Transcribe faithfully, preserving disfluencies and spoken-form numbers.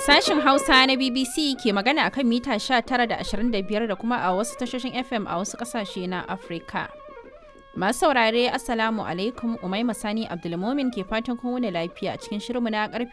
Sashen Hausa na B B C ke magana akan mita sha tara da ashirin da biyar da kuma a wasu tashoshin F M a wasu ƙasashe na Afirka. Masu saurare Assalamu alaikum, Umaima Sani Abdulmumin ke fatan kun wuni lafiya cikin shirinmu na karfe